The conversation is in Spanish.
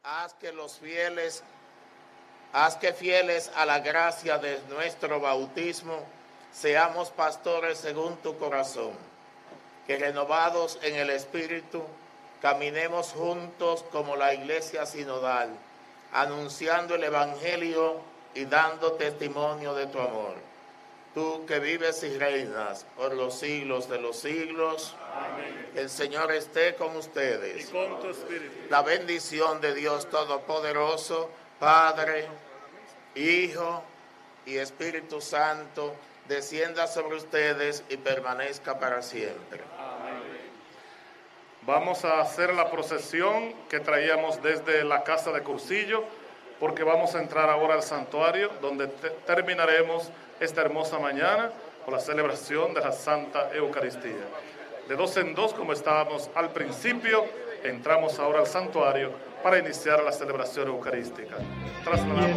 haz que fieles a la gracia de nuestro bautismo, seamos pastores según tu corazón, que renovados en el Espíritu, caminemos juntos como la Iglesia sinodal, anunciando el Evangelio y dando testimonio de tu amor. Tú que vives y reinas por los siglos de los siglos. Amén. El Señor esté con ustedes. Y con tu espíritu. La bendición de Dios Todopoderoso, Padre, Hijo y Espíritu Santo, descienda sobre ustedes y permanezca para siempre. Amén. Vamos a hacer la procesión que traíamos desde la casa de Cursillo, porque vamos a entrar ahora al santuario, donde terminaremos esta hermosa mañana con la celebración de la Santa Eucaristía. De dos en dos, como estábamos al principio, entramos ahora al santuario para iniciar la celebración eucarística. Trasladamos